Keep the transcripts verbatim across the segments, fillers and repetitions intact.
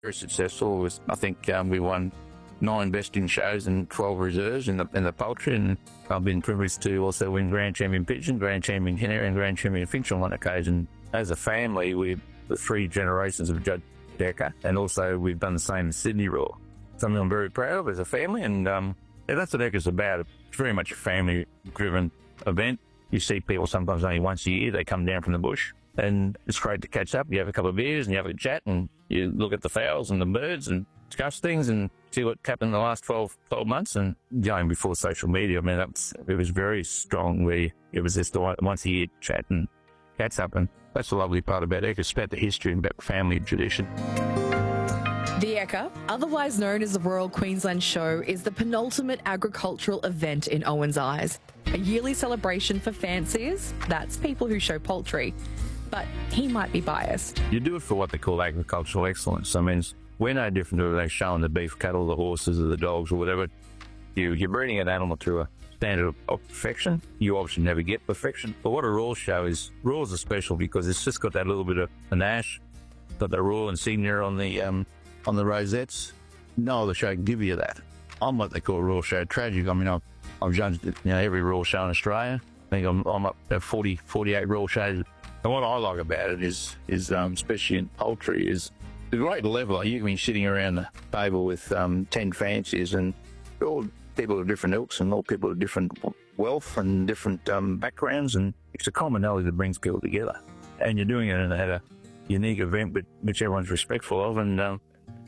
Very successful. It was, I think um, we won nine best in shows and twelve reserves in the in the poultry, and I've been privileged to also win Grand Champion Pigeon, Grand Champion Canary and Grand Champion Finch on one occasion. As a family, we're the three generations of Judge Decker, and also we've done the same in Sydney Roar. Something I'm very proud of as a family, and um, yeah, that's what Ecca's about. It's very much a family-driven event. You see people sometimes only once a year, they come down from the bush, and it's great to catch up. You have a couple of beers and you have a chat, and you look at the fowls and the birds and discuss things and see what happened in the last twelve, twelve months. And going before social media, I mean, that was, it was very strong. We, it was just a once a year chat and catch up, and that's the lovely part about Ecca. It's about the history and about family tradition. The Ekka, otherwise known as the Royal Queensland Show, is the penultimate agricultural event in Owen's eyes. A yearly celebration for fanciers, that's people who show poultry. But he might be biased. You do it for what they call agricultural excellence. I mean, we're no different to they showing the beef cattle, the horses, or the dogs, or whatever. You, you're breeding an animal to a standard of, of perfection. You obviously never get perfection. But what a Royal Show is, Royals are special because it's just got that little bit of panache, got the Royal insignia on the um, on the rosettes. No other show can give you that. I'm what they call a Royal Show tragic. I mean, I've, I've judged you know, every Royal Show in Australia. I think I'm, I'm up to forty, forty-eight Royal Shows. And what I like about it is, is um, especially in poultry, is the great level. You can be sitting around the table with um, ten fanciers, and all people of different ilks and all people of different wealth and different um, backgrounds, and it's a commonality that brings people together. And you're doing it at a unique event which, which everyone's respectful of, and um,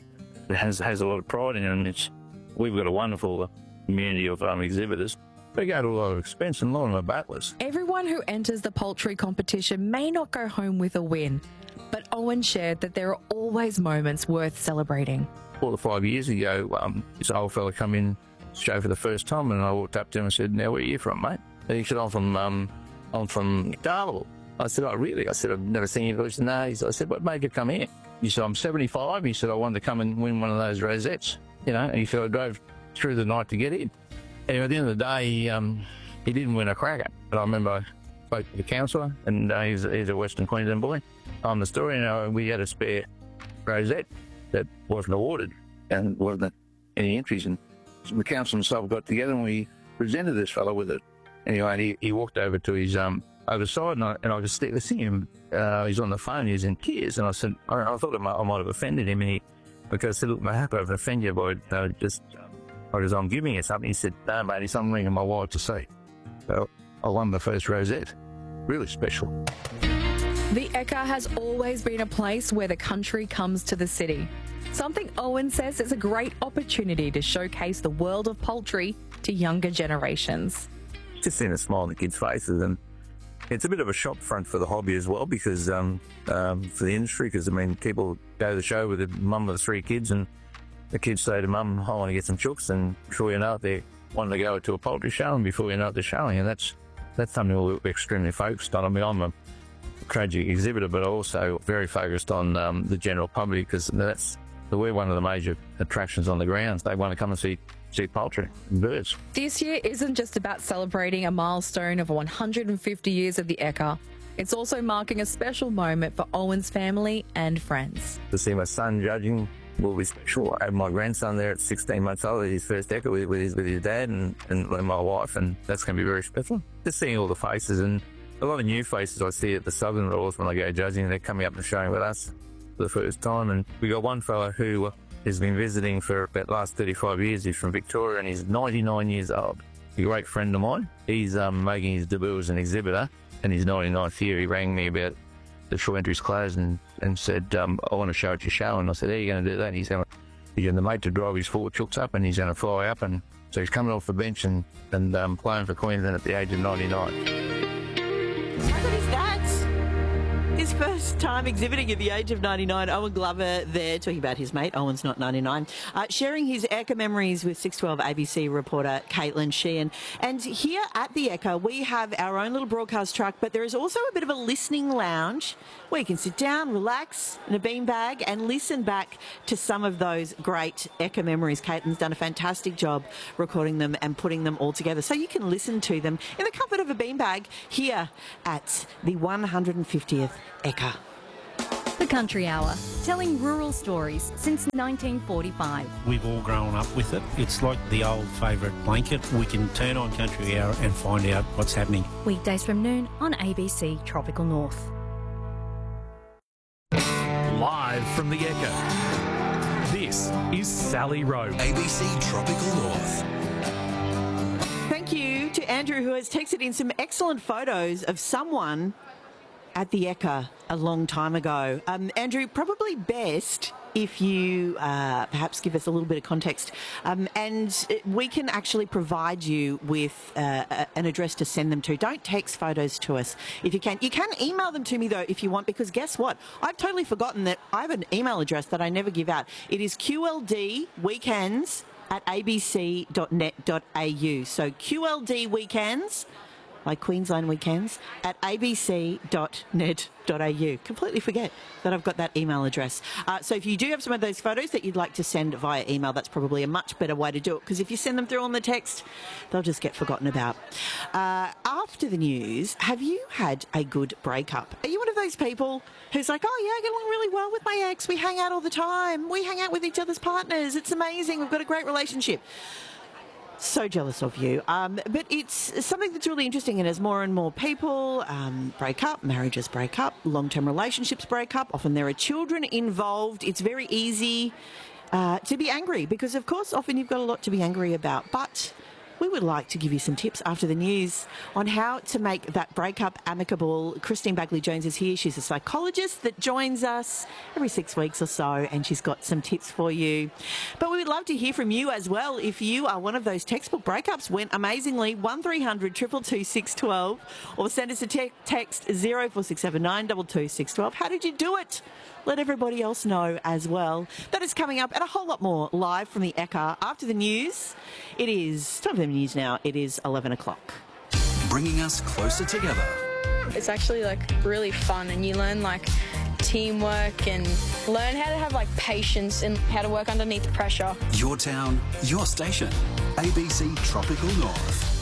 it has has a lot of pride in it. And it's, we've got a wonderful community of um, exhibitors. They go to a lot of expense, and a lot of them are battlers. Everyone who enters the poultry competition may not go home with a win, but Owen shared that there are always moments worth celebrating. Four or five years ago, um, this old fella come in to show for the first time, and I walked up to him and said, "Now, where are you from, mate?" And he said, "I'm from, um, I'm from Darwin." I said, "Oh, really?" I said, "I've never seen you." He said, "No." He said, I said, "What made you come here?" He said, "I'm seventy-five." He said, "I wanted to come and win one of those rosettes." You know, and he said, "I drove through the night to get in." Anyway, at the end of the day, he, um, he didn't win a cracker. But I remember I spoke to the councillor, and uh, he's, he's a Western Queensland boy. I'm the story, and uh, we had a spare rosette that wasn't awarded and wasn't any entries. And the council himself got together, and we presented this fellow with it. Anyway, and he, he walked over to his um, other side, and I, and I just see him. Uh, he's on the phone, he's in tears. And I said, I, I thought I might, I might have offended him. And he, because I said, "Look, I hope I've offended you by uh, just... because I'm giving you something." He said, "No, mate, it's something I'm ringing my wife to see." So I won the first rosette. Really special. The Ekka has always been a place where the country comes to the city. Something Owen says is a great opportunity to showcase the world of poultry to younger generations. Just seeing a smile on the kids' faces, and it's a bit of a shop front for the hobby as well, because um, um, for the industry, because I mean, people go to the show with their mum with three kids, and the kids say to mum, "I want to get some chooks," and before you know it, they're wanting to go to a poultry show, and before you know it, they're showing. And that's that's something we're extremely focused on. I mean, I'm a tragic exhibitor, but also very focused on um, the general public, because that's we're one of the major attractions on the grounds. They want to come and see see poultry and birds. This year isn't just about celebrating a milestone of one hundred fifty years of the Ekka. It's also marking a special moment for Owen's family and friends. To see my son judging will be special. I have my grandson there at sixteen months old, his first Ekka with, with, his, with his dad and, and my wife, and that's going to be very special. Just seeing all the faces, and a lot of new faces I see at the Southern Royals when I go judging, they're coming up and showing with us for the first time. And we got one fellow who has been visiting for about the last thirty-five years. He's from Victoria, and he's ninety-nine years old. He's a great friend of mine. He's um, making his debut as an exhibitor, and his ninety-ninth year. He rang me about the show entries closed and, and said, um, "I want to show at your show." And I said, "How are you going to do that?" And he's going to, he's going to mate to drive his four chooks up, and he's going to fly up. And so he's coming off the bench and, and um, playing for Queensland at the age of ninety-nine. How good is that? His first time exhibiting at the age of ninety-nine. Owen Glover there, talking about his mate. Owen's not ninety-nine. Uh, sharing his Ekka memories with six twelve A B C reporter Caitlin Sheehan. And here at the Ekka, we have our own little broadcast truck, but there is also a bit of a listening lounge where you can sit down, relax in a beanbag and listen back to some of those great Ekka memories. Caitlin's done a fantastic job recording them and putting them all together, so you can listen to them in the comfort of a beanbag here at the one hundred fiftieth Ekka. The Country Hour, telling rural stories since nineteen forty-five. We've all grown up with it. It's like the old favourite blanket. We can turn on Country Hour and find out what's happening. Weekdays from noon on A B C Tropical North. Live from the Echo, this is Sally Rowe. A B C Tropical North. Thank you to Andrew, who has texted in some excellent photos of someone at the Ekka a long time ago. Um, Andrew, probably best if you uh, perhaps give us a little bit of context, um, and we can actually provide you with uh, an address to send them to. Don't text photos to us if you can. You can email them to me, though, if you want, because guess what? I've totally forgotten that I have an email address that I never give out. It is Q L D weekends at a b c dot net dot a u. So Q L D weekends, like Queensland Weekends, at a b c dot net dot a u. Completely forget that I've got that email address. Uh, so if you do have some of those photos that you'd like to send via email, that's probably a much better way to do it, because if you send them through on the text, they'll just get forgotten about. Uh, after the news, have you had a good breakup? Are you one of those people who's like, oh yeah, I get along really well with my ex, we hang out all the time, we hang out with each other's partners, it's amazing, we've got a great relationship? So jealous of you. Um, but it's something that's really interesting, and as more and more people um, break up, marriages break up, long-term relationships break up, often there are children involved, it's very easy uh, to be angry, because of course often you've got a lot to be angry about. But we would like to give you some tips after the news on how to make that breakup amicable. Christine Bagley-Jones is here. She's a psychologist that joins us every six weeks or so, and she's got some tips for you. But we would love to hear from you as well. If you are one of those textbook breakups, went amazingly, one three hundred two two two six one two, or send us a te- text zero four six seven nine two two six one two. How did you do it? Let everybody else know as well. That is coming up, and a whole lot more live from the Ekka after the news. It is time for the news now. It is eleven o'clock. Bringing us closer together. It's actually like really fun, and you learn like teamwork and learn how to have like patience and how to work underneath pressure. Your town, your station. A B C Tropical North.